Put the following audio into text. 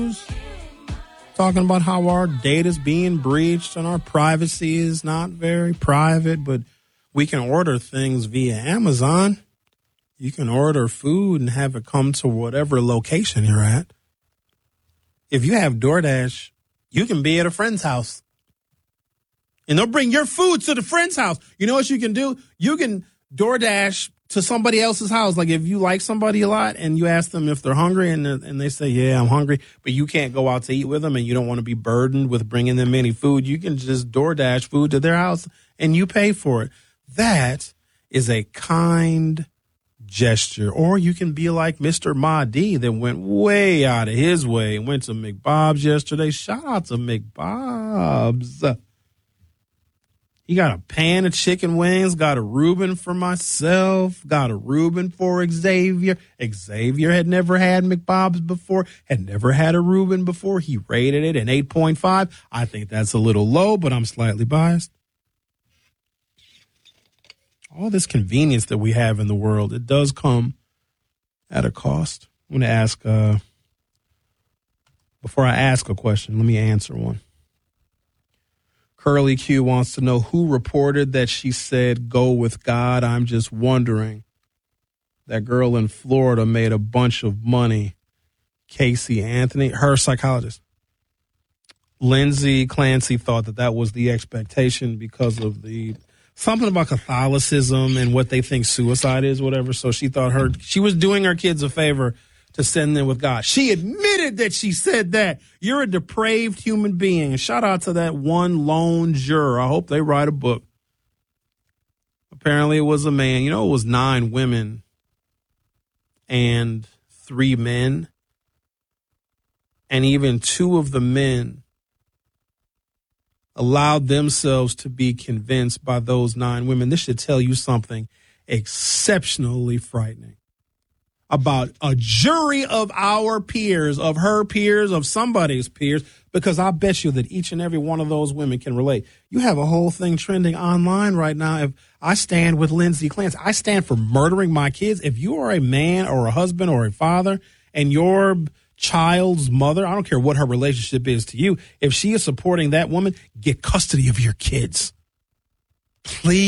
talking about how our data is being breached and our privacy is not very private, but we can order things via Amazon. You can order food and have it come to whatever location you're at. If you have DoorDash, you can be at a friend's house. And they'll bring your food to the friend's house. You know what you can do? You can DoorDash to somebody else's house. Like if you like somebody a lot and you ask them if they're hungry and they say, yeah, I'm hungry, but you can't go out to eat with them and you don't want to be burdened with bringing them any food, you can just DoorDash food to their house and you pay for it. That is a kind gesture. Or you can be like Mr. Mahdi that went way out of his way and went to McBob's yesterday. Shout out to McBob's. He got a pan of chicken wings, got a Reuben for myself, got a Reuben for Xavier. Xavier had never had McBob's before, had never had a Reuben before. He rated it an 8.5. I think that's a little low, but I'm slightly biased. All this convenience that we have in the world, it does come at a cost. I'm going to ask, before I ask a question, let me answer one. Curly Q wants to know who reported that she said, go with God. I'm just wondering. That girl in Florida made a bunch of money. Casey Anthony, her psychologist. Lindsay Clancy thought that was the expectation because of the something about Catholicism and what they think suicide is, whatever. So she thought she was doing her kids a favor to send them with God. She admitted that she said that. You're a depraved human being. And shout out to that one lone juror. I hope they write a book. Apparently it was a man. You know, it was 9 women and 3 men. And even 2 of the men allowed themselves to be convinced by those 9 women. This should tell you something exceptionally frightening about a jury of our peers, of her peers, of somebody's peers, because I bet you that each and every one of those women can relate. You have a whole thing trending online right now. If I stand with Lindsay Clancy, I stand for murdering my kids. If you are a man or a husband or a father and your child's mother, I don't care what her relationship is to you, if she is supporting that woman, get custody of your kids. Please.